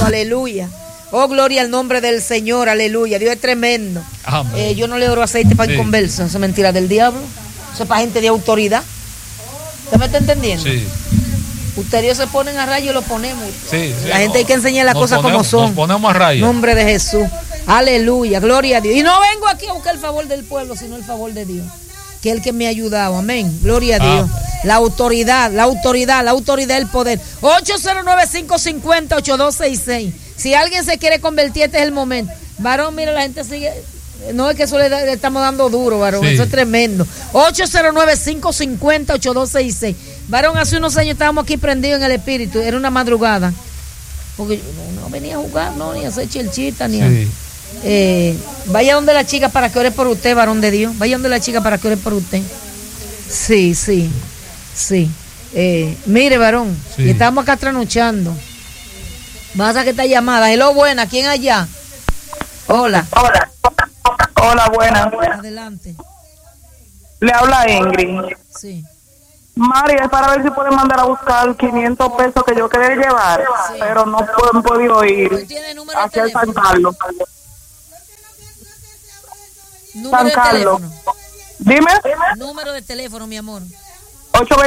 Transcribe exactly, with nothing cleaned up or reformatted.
aleluya. Oh, gloria al nombre del Señor, aleluya. Dios es tremendo. Eh, yo no le oro aceite para sí. inconversos, eso es mentira del diablo. Eso es para gente de autoridad. ¿Usted me está entendiendo? Sí. Ustedes se ponen a rayo y lo ponemos. Sí, sí, la gente no, hay que enseñar las cosas ponemos, como son. Nos ponemos a rayo. Nombre de Jesús. Aleluya, gloria a Dios. Y no vengo aquí a buscar el favor del pueblo, sino el favor de Dios, que es el que me ha ayudado. Amén. Gloria a Dios. Ah. La autoridad, la autoridad, la autoridad, el poder. ocho cero nueve, cinco cinco cero, ocho dos seis seis. Si alguien se quiere convertir, este es el momento. Varón, mira, la gente sigue. No es que eso le, le estamos dando duro, varón. Sí. Eso es tremendo. ocho cero nueve, cinco cinco cero, ocho dos seis seis. Varón, hace unos años estábamos aquí prendidos en el espíritu. Era una madrugada. Porque yo no, no venía a jugar, no, ni a hacer chelchita, ni sí. a. Eh, vaya donde la chica para que ore por usted, varón de Dios. Vaya donde la chica para que ore por usted. Sí, sí, sí. Eh, mire, varón, sí. estamos acá trasnochando. Vas a que esta llamada. Hello, buena, ¿quién allá? Hola. Hola. Hola, buena. Adelante. Le habla Ingrid. Sí. María, es para ver si puede mandar a buscar quinientos pesos que yo quería llevar, sí. pero no he podido ir. ¿Tiene número aquí de al San Carlos. ¿Número San de Carlos. teléfono? Dime. Número de teléfono, mi amor. ocho